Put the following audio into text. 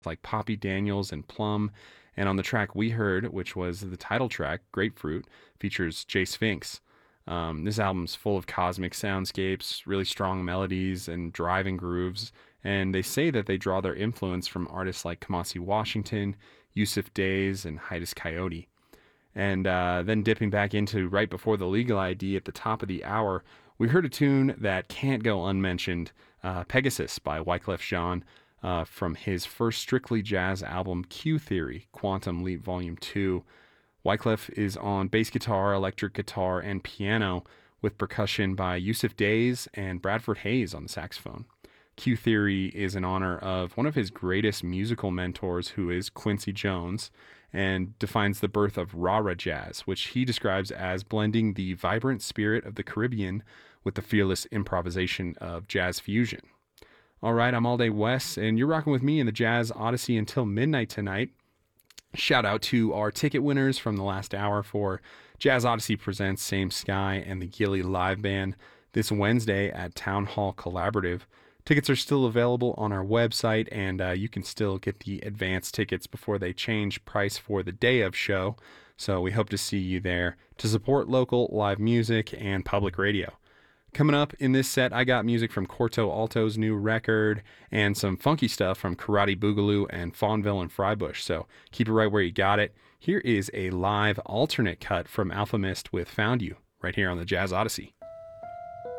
like Poppy Daniels and Plum. And on the track we heard, which was the title track, Grapefruit, features Jay Sphinx. This album's full of cosmic soundscapes, really strong melodies, and driving grooves. And they say that they draw their influence from artists like Kamasi Washington, Yusuf Days, and Hiatus Coyote. And then dipping back into right before the legal ID at the top of the hour, we heard a tune that can't go unmentioned, Pegasus by Wyclef Jean, from his first strictly jazz album, Q Theory, Quantum Leap Volume 2. Wyclef is on bass guitar, electric guitar, and piano, with percussion by Yusuf Days and Bradford Hayes on the saxophone. Q Theory is in honor of one of his greatest musical mentors, who is Quincy Jones, and defines the birth of Rara jazz, which he describes as blending the vibrant spirit of the Caribbean with the fearless improvisation of jazz fusion. All right, I'm All Day Wes, and you're rocking with me in the Jazz Odyssey until midnight tonight. Shout out to our ticket winners from the last hour for Jazz Odyssey Presents Same Sky and the Gilly Live Band this Wednesday at Town Hall Collaborative. Tickets are still available on our website, and you can still get the advance tickets before they change price for the day of show. So we hope to see you there to support local live music and public radio. Coming up in this set, I got music from Corto Alto's new record and some funky stuff from Karate Boogaloo and Fawnville and Frybush. So keep it right where you got it. Here is a live alternate cut from Alpha Mist with Found You right here on the Jazz Odyssey.